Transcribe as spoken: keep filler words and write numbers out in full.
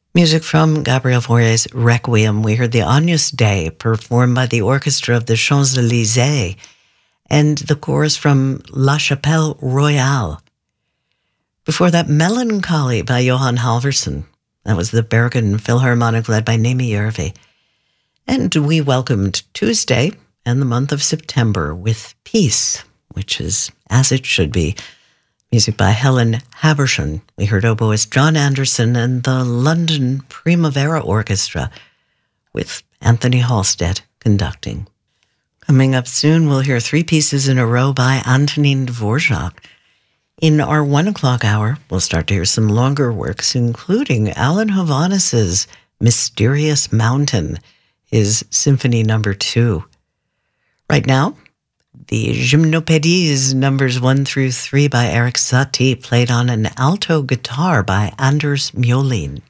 Music from Gabriel Fauré's Requiem. We heard the Agnus Dei performed by the Orchestra of the Champs-Élysées and the chorus from La Chapelle Royale. Before that, Melancholy by Johan Halvorsen. That was the Bergen Philharmonic led by Nemi Järvi. And we welcomed Tuesday and the month of September with Peace, which is As It Should Be. Music by Helen Habershon. We heard oboist John Anderson and the London Primavera Orchestra with Anthony Halstead conducting. Coming up soon, we'll hear three pieces in a row by Antonin Dvorak. In our one o'clock hour, we'll start to hear some longer works, including Alan Hovhannis's Mysterious Mountain, his Symphony Number Two. Right now, the Gymnopédies numbers one through three by Erik Satie, played on an alto guitar by Anders Mjolin.